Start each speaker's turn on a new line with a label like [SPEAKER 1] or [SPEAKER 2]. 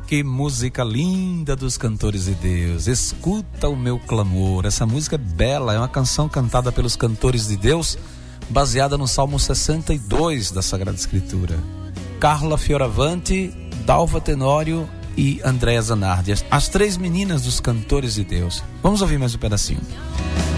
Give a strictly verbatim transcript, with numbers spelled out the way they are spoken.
[SPEAKER 1] Que música linda dos Cantores de Deus. Escuta o meu clamor. Essa música é bela, é uma canção cantada pelos Cantores de Deus, baseada no Salmo sessenta e dois da Sagrada Escritura. Carla Fioravanti, Dalva Tenório e Andréa Zanardi, as três meninas dos Cantores de Deus. Vamos ouvir mais um pedacinho.